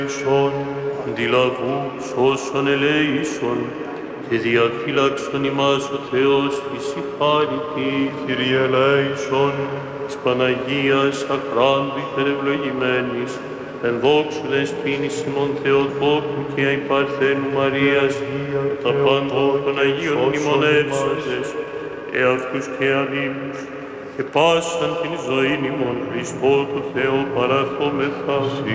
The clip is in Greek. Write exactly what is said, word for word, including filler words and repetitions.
αντιλαβούς όσων ελέησον και διαφύλαξον ημάς ο Θεός της η χάρητη. Kyrie eleison, Της Παναγίας αχράντου υπερευλογημένης, εν δόξου δεσπίνης ημών Θεοτόκου και αϊπαρθένου Μαρίας, τα πάντων των Αγίων μνημονεύσαντες, εαυτούς και αδίμους, και πάσαν την ζωήν ημών Χριστό του Θεού παραθόμεθα.